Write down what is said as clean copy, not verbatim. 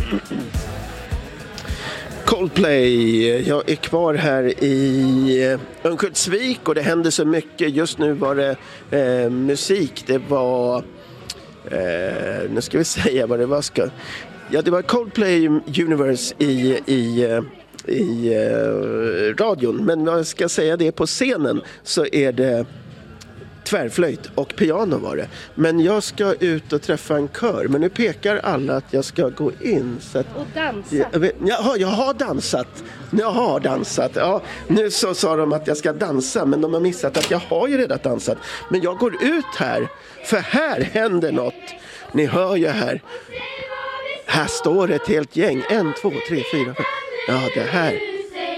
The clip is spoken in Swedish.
Coldplay. Jag är kvar här i Örnsköldsvik och det händer så mycket. Just nu var det musik. Det var... nu ska vi säga vad det var. Ja, det var Coldplay Universe i radion. Men vad jag ska säga det på scenen så är det tvärflöjt och piano var det. Men jag ska ut och träffa en kör. Men nu pekar alla att jag ska gå in. Så att, och dansa. Jag har dansat. Jag har dansat. Ja, nu så sa de att jag ska dansa. Men de har missat att jag har ju redan dansat. Men jag går ut här. För här händer något. Ni hör ju här. Här står ett helt gäng. 1, 2, 3, 4, 5. Ja, det här.